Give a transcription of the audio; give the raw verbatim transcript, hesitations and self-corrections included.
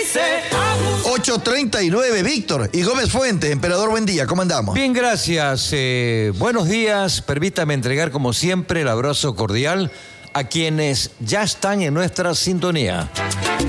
ocho treinta y nueve, Víctor y Gómez Fuente. Emperador, buen día, ¿cómo andamos? Bien, gracias. Eh, buenos días. Permítame entregar, como siempre, el abrazo cordial a quienes ya están en nuestra sintonía.